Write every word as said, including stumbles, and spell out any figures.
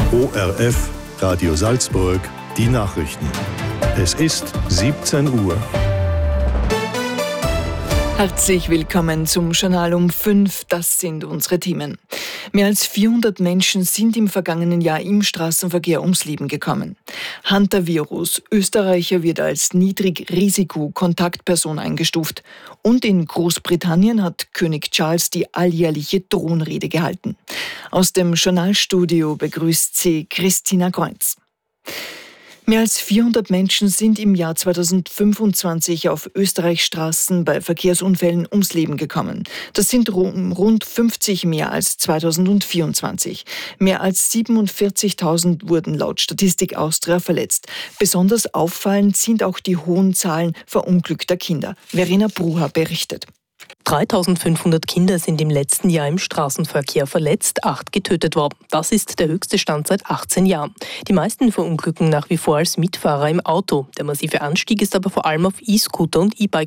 O R F, Radio Salzburg, die Nachrichten. Es ist siebzehn Uhr. Herzlich willkommen zum Journal um fünf. Das sind unsere Themen. Mehr als vierhundert Menschen sind im vergangenen Jahr im Straßenverkehr ums Leben gekommen. Hantavirus. Österreicher wird als Niedrigrisiko-Kontaktperson eingestuft. Und in Großbritannien hat König Charles die alljährliche Thronrede gehalten. Aus dem Journalstudio begrüßt sie Christina Kreuz. Mehr als vierhundert Menschen sind im Jahr zweitausendfünfundzwanzig auf Österreichs Straßen bei Verkehrsunfällen ums Leben gekommen. Das sind rund fünfzig mehr als zweitausendvierundzwanzig. Mehr als siebenundvierzigtausend wurden laut Statistik Austria verletzt. Besonders auffallend sind auch die hohen Zahlen verunglückter Kinder. Verena Brucher berichtet. dreitausendfünfhundert Kinder sind im letzten Jahr im Straßenverkehr verletzt, acht getötet worden. Das ist der höchste Stand seit achtzehn Jahren. Die meisten verunglücken nach wie vor als Mitfahrer im Auto. Der massive Anstieg ist aber vor allem auf E-Scooter und E-Bikes